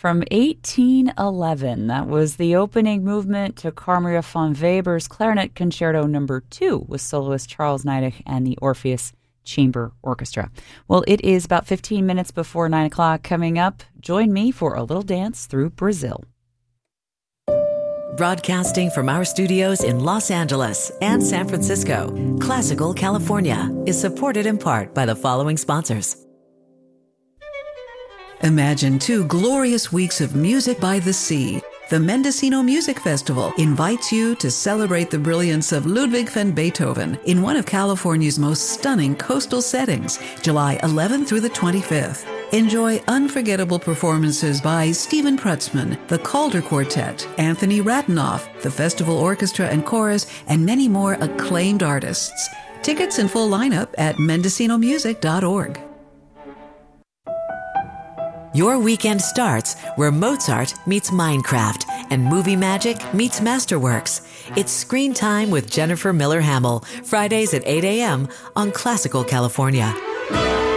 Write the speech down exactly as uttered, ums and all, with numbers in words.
from eighteen eleven. That was the opening movement to Carl Maria von Weber's Clarinet Concerto Number Two with soloist Charles Neidig and the Orpheus Chamber Orchestra. Well, it is about fifteen minutes before nine o'clock. Coming up, join me for a little dance through Brazil. Broadcasting from our studios in Los Angeles and San Francisco, Classical California is supported in part by the following sponsors. Imagine two glorious weeks of music by the sea. The Mendocino Music Festival invites you to celebrate the brilliance of Ludwig van Beethoven in one of California's most stunning coastal settings, July eleventh through the twenty-fifth. Enjoy unforgettable performances by Stephen Prutzman, the Calder Quartet, Anthony Ratanoff, the Festival Orchestra and Chorus, and many more acclaimed artists. Tickets and full lineup at mendocino music dot org. Your weekend starts where Mozart meets Minecraft and movie magic meets Masterworks. It's Screen Time with Jennifer Miller Hamill, Fridays at eight a.m. on Classical California.